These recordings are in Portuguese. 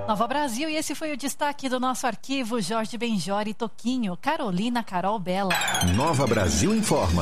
Nova Brasil, e esse foi o destaque do nosso arquivo. Jorge Benjor e Toquinho, Carolina, Carol Bela. Nova Brasil informa.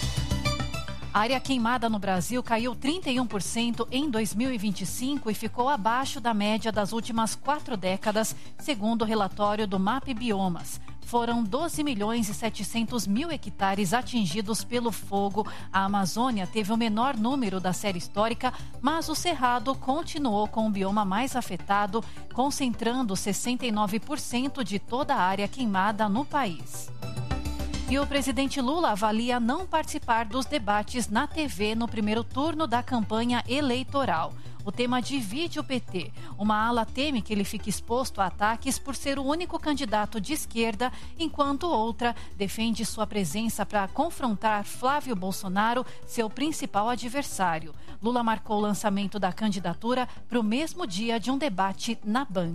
A área queimada no Brasil caiu 31% em 2025 e ficou abaixo da média das últimas 4 décadas, segundo o relatório do MAP Biomas. Foram 12.700.000 hectares atingidos pelo fogo. A Amazônia teve o menor número da série histórica, mas o Cerrado continuou com o bioma mais afetado, concentrando 69% de toda a área queimada no país. E o presidente Lula avalia não participar dos debates na TV no primeiro turno da campanha eleitoral. O tema divide o PT. Uma ala teme que ele fique exposto a ataques por ser o único candidato de esquerda, enquanto outra defende sua presença para confrontar Flávio Bolsonaro, seu principal adversário. Lula marcou o lançamento da candidatura para o mesmo dia de um debate na Band.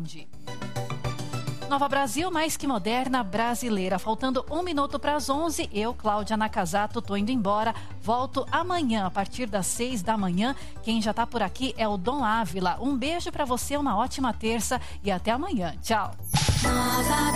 Nova Brasil, mais que moderna, brasileira. Faltando 1 minuto para as 11, eu, Cláudia Nakazato, tô indo embora. Volto amanhã, a partir das 6 da manhã. Quem já tá por aqui é o Dom Ávila. Um beijo para você, uma ótima terça e até amanhã. Tchau. Nova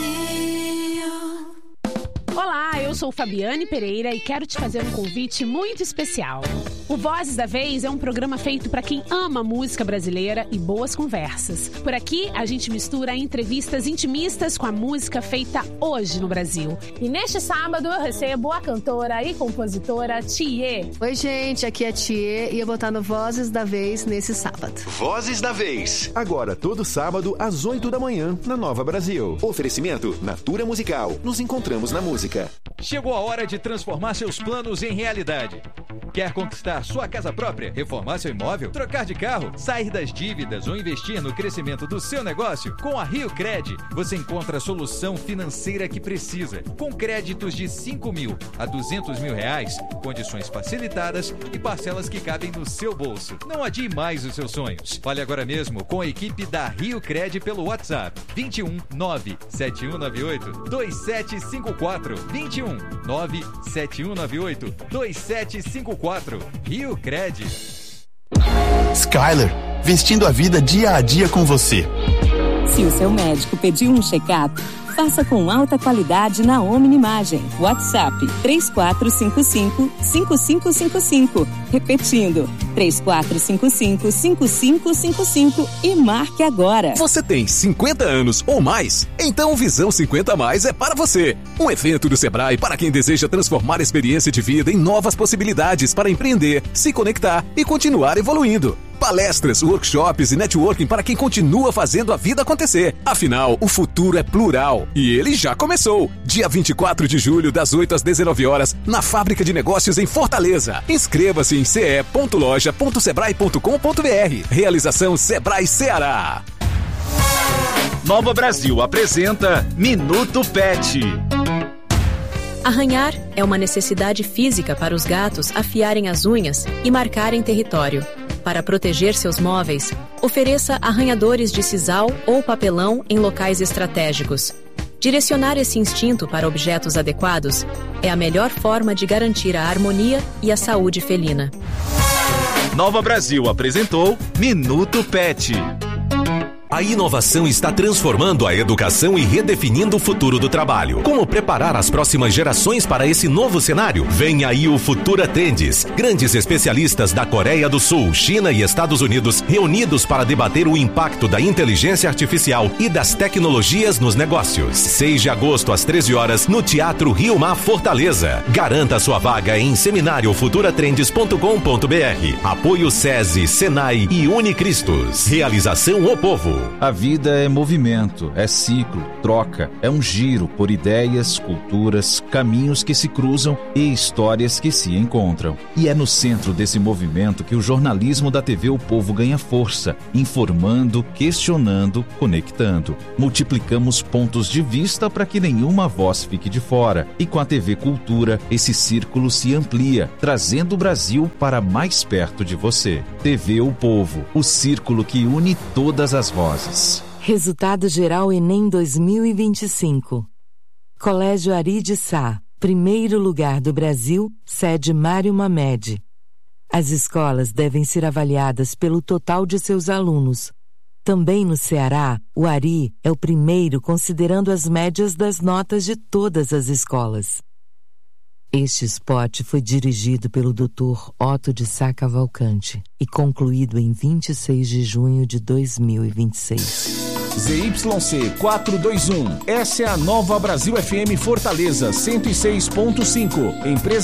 Brasil. Olá, eu sou Fabiane Pereira e quero te fazer um convite muito especial. O Vozes da Vez é um programa feito para quem ama música brasileira e boas conversas. Por aqui, a gente mistura entrevistas intimistas com a música feita hoje no Brasil. E neste sábado eu recebo a cantora e compositora Thier. Oi, gente, aqui é Thier e eu vou estar no Vozes da Vez nesse sábado. Vozes da Vez. Agora, todo sábado, às 8 da manhã, na Nova Brasil. Oferecimento Natura Musical. Nos encontramos na música. Chegou a hora de transformar seus planos em realidade. Quer conquistar sua casa própria, reformar seu imóvel, trocar de carro, sair das dívidas ou investir no crescimento do seu negócio? Com a Rio Cred, você encontra a solução financeira que precisa. Com créditos de 5 mil a 200 mil reais, condições facilitadas e parcelas que cabem no seu bolso. Não adie mais os seus sonhos. Fale agora mesmo com a equipe da Rio Cred pelo WhatsApp 21 97198 2754 21 97198 2754. Rio Cred. Skyler, vestindo a vida dia a dia com você. Se o seu médico pediu um check-up, faça com alta qualidade na Omniimagem. WhatsApp 3455-5555. Repetindo, 3455-5555 e marque agora. Você tem 50 anos ou mais? Então o Visão 50 Mais é para você. Um evento do Sebrae para quem deseja transformar a experiência de vida em novas possibilidades para empreender, se conectar e continuar evoluindo. Palestras, workshops e networking para quem continua fazendo a vida acontecer. Afinal, o futuro é plural e ele já começou. Dia 24 de julho, das 8 às 19 horas, na Fábrica de Negócios em Fortaleza. Inscreva-se em ce.loja.sebrae.com.br. Realização Sebrae Ceará. Nova Brasil apresenta Minuto Pet. Arranhar é uma necessidade física para os gatos afiarem as unhas e marcarem território. Para proteger seus móveis, ofereça arranhadores de sisal ou papelão em locais estratégicos. Direcionar esse instinto para objetos adequados é a melhor forma de garantir a harmonia e a saúde felina. Nova Brasil apresentou Minuto Pet. A inovação está transformando a educação e redefinindo o futuro do trabalho. Como preparar as próximas gerações para esse novo cenário? Vem aí o Futura Tendes. Grandes especialistas da Coreia do Sul, China e Estados Unidos reunidos para debater o impacto da inteligência artificial e das tecnologias nos negócios. 6 de agosto às 13 horas no Teatro Rio Mar Fortaleza. Garanta sua vaga em seminariofuturatrendes.com.br. Apoio SESI, Senai e Unicristos. Realização O Povo. A vida é movimento, é ciclo, troca, é um giro por ideias, culturas, caminhos que se cruzam e histórias que se encontram. E é no centro desse movimento que o jornalismo da TV O Povo ganha força, informando, questionando, conectando. Multiplicamos pontos de vista para que nenhuma voz fique de fora. E com a TV Cultura, esse círculo se amplia, trazendo o Brasil para mais perto de você. TV O Povo, o círculo que une todas as vozes. Resultado geral Enem 2025. Colégio Ari de Sá, primeiro lugar do Brasil, sede Mário Mamed. As escolas devem ser avaliadas pelo total de seus alunos. Também no Ceará, o Ari é o primeiro considerando as médias das notas de todas as escolas. Este spot foi dirigido pelo Dr. Otto de Sá Cavalcante e concluído em 26 de junho de 2026. ZYC 421. Essa é a Nova Brasil FM Fortaleza 106.5. Empresa